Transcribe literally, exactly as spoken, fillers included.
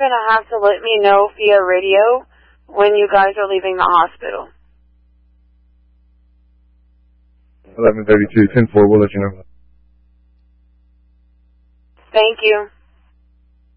going to have to let me know via radio when you guys are leaving the hospital. eleven thirty-two, ten four, we'll let you know. Thank you.